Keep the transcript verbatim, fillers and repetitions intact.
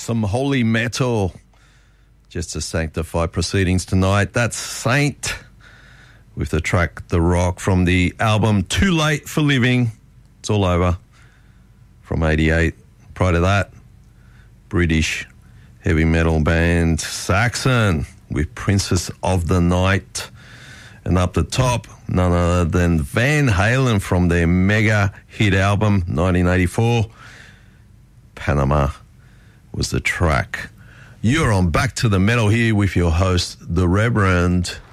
Some holy metal just to sanctify proceedings tonight. That's Saint with the track The Rock from the album Too Late for Living. It's all over from eighty-eight. Prior to that, British heavy metal band Saxon with Princess of the Night. And up the top, none other than Van Halen from their mega hit album nineteen eighty-four. Panama was the track. You're on Back to the Metal here with your host, the Reverend